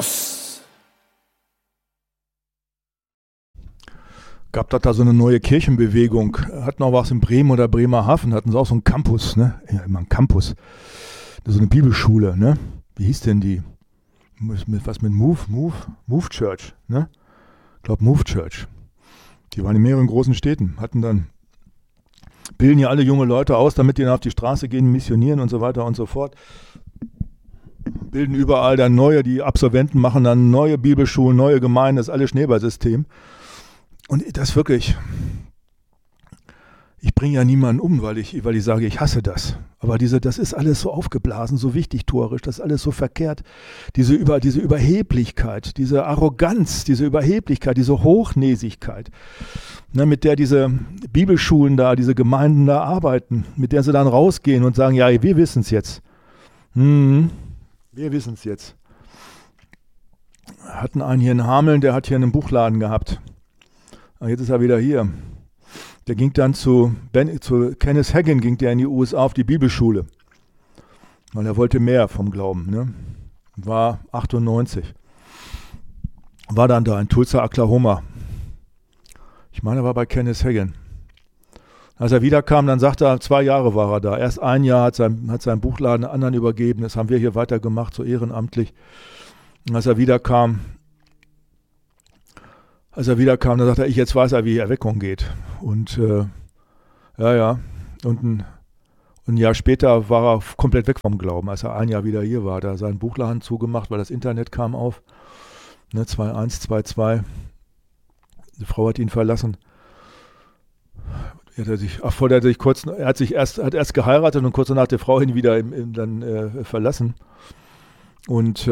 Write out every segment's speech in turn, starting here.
Anstoß! Gab da so eine neue Kirchenbewegung. Hatten auch was in Bremen oder Bremerhaven, hatten sie auch so einen Campus, ne? Ja, immer einen Campus. So eine Bibelschule, ne? Wie hieß denn die? Was mit Move Church, ne? Ich glaube Move Church. Die waren in mehreren großen Städten, bilden ja alle junge Leute aus, damit die dann auf die Straße gehen, missionieren und so weiter und so fort. Bilden überall dann neue, die Absolventen machen dann neue Bibelschulen, neue Gemeinden, das ist alles Schneeballsystem. Und das wirklich, ich bringe ja niemanden um, weil ich sage, ich hasse das. Aber das ist alles so aufgeblasen, so wichtigtuerisch, das ist alles so verkehrt. Diese Überheblichkeit, diese Arroganz, diese Überheblichkeit, diese Hochnäsigkeit, ne, mit der diese Bibelschulen da, diese Gemeinden da arbeiten, mit der sie dann rausgehen und sagen, ja, wir wissen es jetzt. Wir wissen es jetzt. Hatten einen hier in Hameln, der hat hier einen Buchladen gehabt. Jetzt ist er wieder hier. Der ging dann zu Kenneth Hagin, ging der in die USA auf die Bibelschule. Weil er wollte mehr vom Glauben. Ne? War 98. War dann da in Tulsa, Oklahoma. Ich meine, er war bei Kenneth Hagin. Als er wiederkam, dann sagte er, 2 Jahre war er da. Erst 1 Jahr hat sein Buchladen anderen übergeben. Das haben wir hier weitergemacht, so ehrenamtlich. Und als er wiederkam, dann sagte er, jetzt weiß er, wie Erweckung geht. Und und ein Jahr später war er komplett weg vom Glauben, als er 1 Jahr wieder hier war. Da hat er seinen Buchladen zugemacht, weil das Internet kam auf. Ne, 2.1, 2.2. Die Frau hat ihn verlassen. Er hat erst geheiratet und kurz danach die Frau ihn wieder verlassen. Und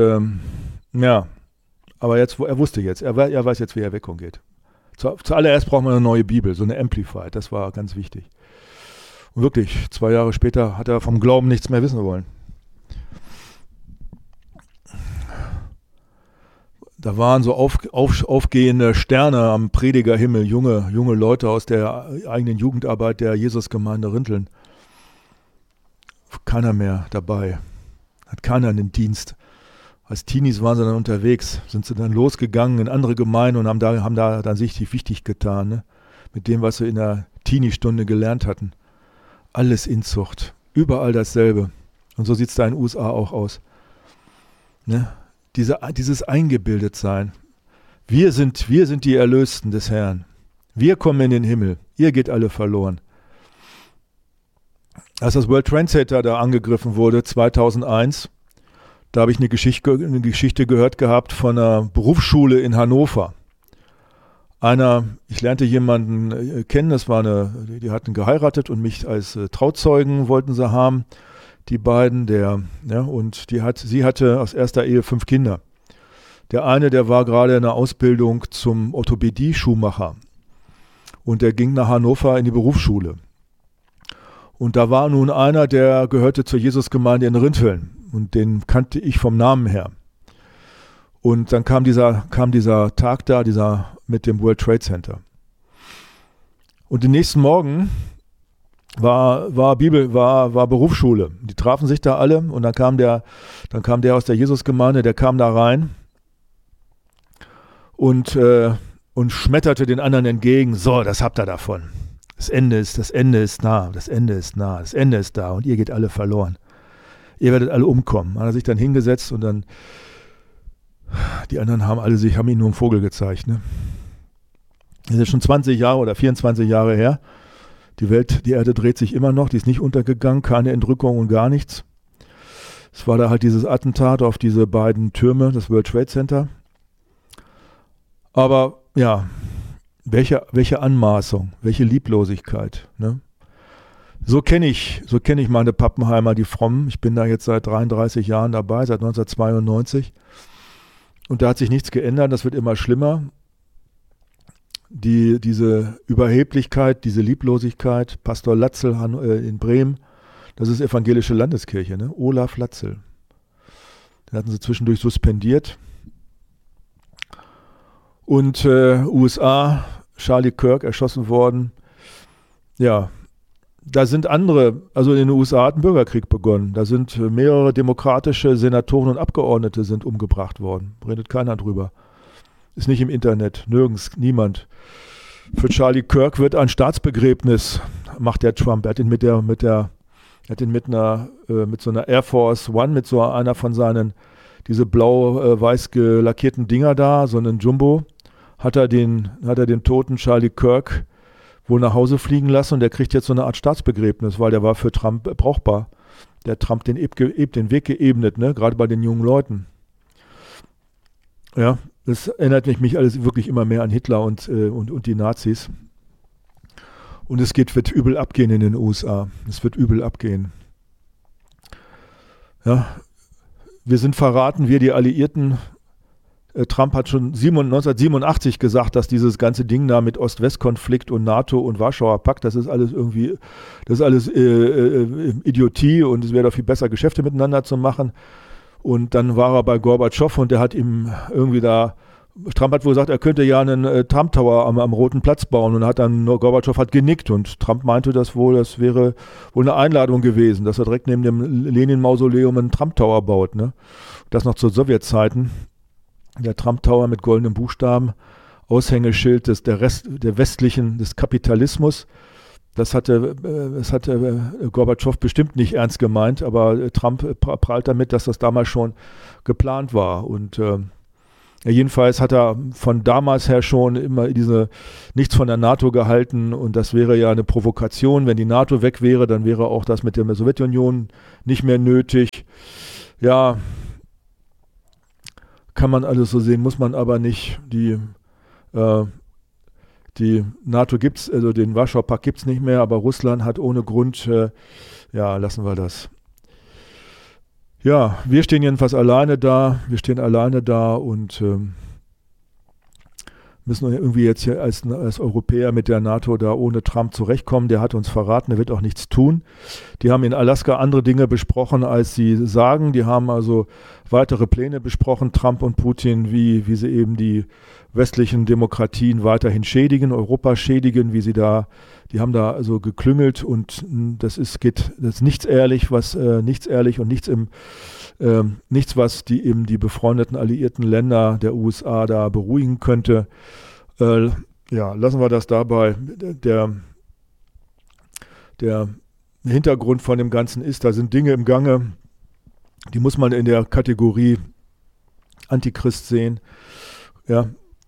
aber jetzt, er weiß jetzt, wie Erweckung geht. Zuallererst braucht man eine neue Bibel, so eine Amplified, das war ganz wichtig. Und wirklich, 2 Jahre später hat er vom Glauben nichts mehr wissen wollen. Da waren so aufgehende Sterne am Predigerhimmel, junge Leute aus der eigenen Jugendarbeit der Jesusgemeinde Rinteln. Keiner mehr dabei, hat keiner einen Dienst. Als Teenies waren sie dann unterwegs, sind sie dann losgegangen in andere Gemeinden und haben da dann sich wichtig getan, ne? Mit dem, was sie in der Teenie-Stunde gelernt hatten. Alles Inzucht, überall dasselbe. Und so sieht es da in den USA auch aus. Ne? Dieses Eingebildetsein. Wir sind die Erlösten des Herrn. Wir kommen in den Himmel. Ihr geht alle verloren. Als das World Trade Center da angegriffen wurde, 2001, da habe ich eine Geschichte gehört gehabt von einer Berufsschule in Hannover. Ich lernte jemanden kennen, die hatten geheiratet und mich als Trauzeugen wollten sie haben, die beiden, und sie hatte aus erster Ehe 5 Kinder. Der eine, der war gerade in der Ausbildung zum Orthopädie-Schuhmacher und der ging nach Hannover in die Berufsschule. Und da war nun einer, der gehörte zur Jesusgemeinde in Rinteln. Und den kannte ich vom Namen her. Und dann kam dieser Tag da, mit dem World Trade Center. Und den nächsten Morgen war Berufsschule. Die trafen sich da alle und dann kam der aus der Jesusgemeinde, der kam da rein und schmetterte den anderen entgegen. So, das habt ihr davon. Das Ende ist nah, das Ende ist da und ihr geht alle verloren. Ihr werdet alle umkommen. Hat er sich dann hingesetzt und dann, die anderen haben ihm nur einen Vogel gezeigt. Ne? Das ist schon 20 Jahre oder 24 Jahre her. Die Erde dreht sich immer noch, die ist nicht untergegangen, keine Entrückung und gar nichts. Es war da halt dieses Attentat auf diese beiden Türme, das World Trade Center. Aber ja, welche Anmaßung, welche Lieblosigkeit, ne? So kenne ich meine Pappenheimer, die Frommen. Ich bin da jetzt seit 33 Jahren dabei, seit 1992. Und da hat sich nichts geändert, das wird immer schlimmer. Diese Überheblichkeit, diese Lieblosigkeit, Pastor Latzel in Bremen, das ist evangelische Landeskirche, ne? Olaf Latzel. Den hatten sie zwischendurch suspendiert. Und USA, Charlie Kirk erschossen worden. Ja, da sind andere, also in den USA hat ein Bürgerkrieg begonnen. Da sind mehrere demokratische Senatoren und Abgeordnete sind umgebracht worden. Redet keiner drüber. Ist nicht im Internet, nirgends, niemand. Für Charlie Kirk wird ein Staatsbegräbnis, macht der Trump. Er hat ihn mit so einer Air Force One, mit so einer von seinen, diese blau-weiß gelackierten Dinger da, so einen Jumbo, hat er den toten Charlie Kirk wohl nach Hause fliegen lassen und der kriegt jetzt so eine Art Staatsbegräbnis, weil der war für Trump brauchbar. Der hat Trump den Weg geebnet, ne? Gerade bei den jungen Leuten. Ja, das erinnert mich alles wirklich immer mehr an Hitler und die Nazis. Und wird übel abgehen in den USA. Es wird übel abgehen. Ja, wir sind verraten, wir die Alliierten. Trump hat schon 1987 gesagt, dass dieses ganze Ding da mit Ost-West-Konflikt und NATO und Warschauer Pakt, das ist alles Idiotie und es wäre doch viel besser, Geschäfte miteinander zu machen. Und dann war er bei Gorbatschow und der hat ihm irgendwie Trump hat wohl gesagt, er könnte ja einen Trump Tower am Roten Platz bauen und Gorbatschow hat genickt und Trump meinte das wäre wohl eine Einladung gewesen, dass er direkt neben dem Lenin-Mausoleum einen Trump Tower baut, ne? Das noch zu Sowjetzeiten. Der Trump Tower mit goldenen Buchstaben, Aushängeschild des Kapitalismus. Das hatte Gorbatschow bestimmt nicht ernst gemeint, aber Trump prahlt damit, dass das damals schon geplant war. Und jedenfalls hat er von damals her schon immer nichts von der NATO gehalten und das wäre ja eine Provokation. Wenn die NATO weg wäre, dann wäre auch das mit der Sowjetunion nicht mehr nötig. Ja, kann man alles so sehen, muss man aber nicht. Die NATO gibt es, also den Warschauer Pakt gibt es nicht mehr, aber Russland hat ohne Grund, lassen wir das. Ja, wir stehen jedenfalls alleine da, und müssen irgendwie jetzt hier als Europäer mit der NATO da ohne Trump zurechtkommen. Der hat uns verraten, der wird auch nichts tun. Die haben in Alaska andere Dinge besprochen, als sie sagen. Die haben also weitere Pläne besprochen, Trump und Putin, wie sie eben die westlichen Demokratien weiterhin schädigen, Europa schädigen, die haben da also geklüngelt und das ist nichts ehrlich, was die befreundeten alliierten Länder der USA da beruhigen könnte. Lassen wir das dabei. Der Hintergrund von dem Ganzen ist, da sind Dinge im Gange, die muss man in der Kategorie Antichrist sehen. Ja.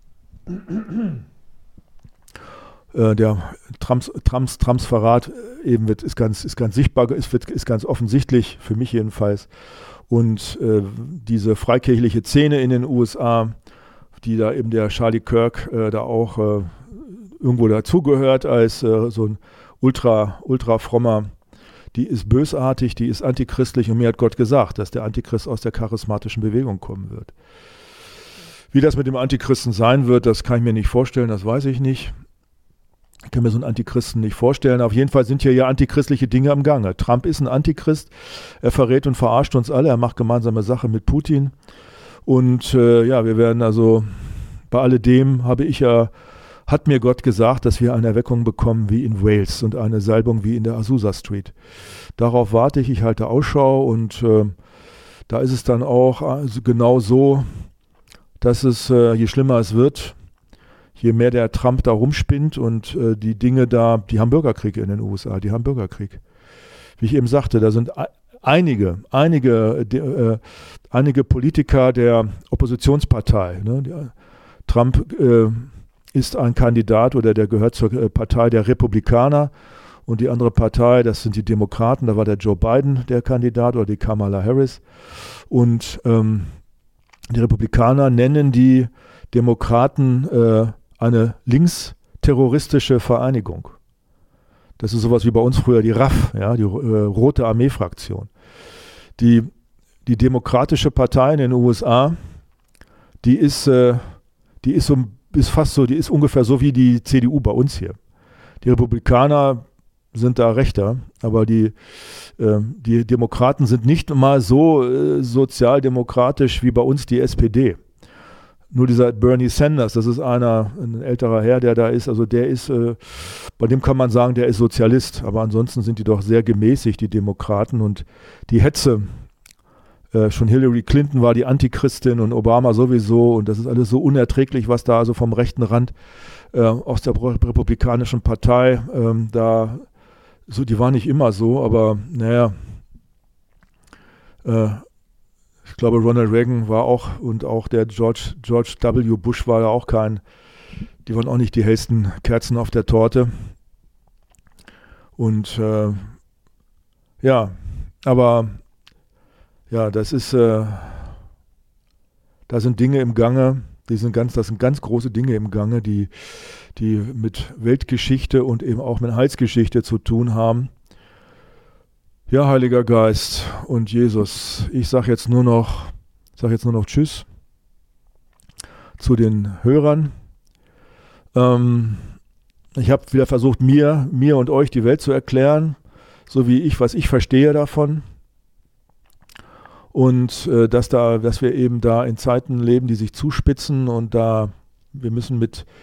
Der Trumps Verrat eben ist ganz sichtbar, ist ganz offensichtlich, für mich jedenfalls. Und diese freikirchliche Szene in den USA, die da eben der Charlie Kirk da auch irgendwo dazugehört als so ein ultra frommer, die ist bösartig, die ist antichristlich und mir hat Gott gesagt, dass der Antichrist aus der charismatischen Bewegung kommen wird. Wie das mit dem Antichristen sein wird, das kann ich mir nicht vorstellen, das weiß ich nicht. Ich kann mir so einen Antichristen nicht vorstellen. Auf jeden Fall sind hier ja antichristliche Dinge am Gange. Trump ist ein Antichrist, er verrät und verarscht uns alle, er macht gemeinsame Sache mit Putin. Und wir werden also, bei alledem hat mir Gott gesagt, dass wir eine Erweckung bekommen wie in Wales und eine Salbung wie in der Azusa Street. Darauf warte ich halte Ausschau und da ist es dann auch genau so, dass es, je schlimmer es wird, je mehr der Trump da rumspinnt und die Dinge da, die haben Bürgerkrieg in den USA, die haben Bürgerkrieg. Wie ich eben sagte, da sind einige Politiker der Oppositionspartei. Ne? Trump ist ein Kandidat oder der gehört zur Partei der Republikaner und die andere Partei, das sind die Demokraten, da war der Joe Biden der Kandidat oder die Kamala Harris und die Republikaner nennen die Demokraten eine linksterroristische Vereinigung. Das ist sowas wie bei uns früher die RAF, ja, die Rote Armee-Fraktion. Die Demokratische Partei in den USA, die ist ungefähr so wie die CDU bei uns hier. Die Republikaner sind da rechter, aber die Demokraten sind nicht mal so sozialdemokratisch wie bei uns die SPD. Nur dieser Bernie Sanders, das ist ein älterer Herr, der da ist, also der ist, bei dem kann man sagen, der ist Sozialist, aber ansonsten sind die doch sehr gemäßigt, die Demokraten, und die Hetze, schon Hillary Clinton war die Antichristin und Obama sowieso, und das ist alles so unerträglich, was da also vom rechten Rand aus der Republikanischen Partei, die war nicht immer so, aber naja, ich glaube, Ronald Reagan war auch, und auch der George W. Bush war ja auch die waren auch nicht die hellsten Kerzen auf der Torte. Und ja, aber ja, das sind Dinge im Gange, das sind ganz große Dinge im Gange, die mit Weltgeschichte und eben auch mit Heilsgeschichte zu tun haben. Ja, Heiliger Geist und Jesus, ich sage jetzt nur noch Tschüss zu den Hörern. Ich habe wieder versucht, mir und euch die Welt zu erklären, so wie was ich verstehe davon. Und dass wir eben da in Zeiten leben, die sich zuspitzen, und wir müssen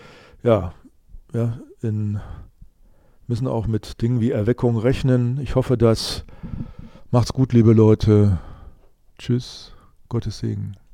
müssen auch mit Dingen wie Erweckung rechnen. Ich hoffe, macht's gut, liebe Leute. Tschüss, Gottes Segen.